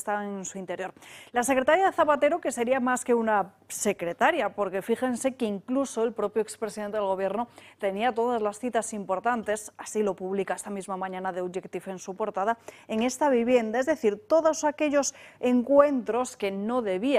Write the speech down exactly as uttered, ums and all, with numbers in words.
estaban en su interior. La secretaria de Zapatero, que sería más que una secretaria, porque fíjense que incluso el propio expresidente del Gobierno tenía todas las citas importantes, así lo publica esta misma mañana The Objective en su portada, en esta vivienda, es decir, todos aquellos encuentros que no debía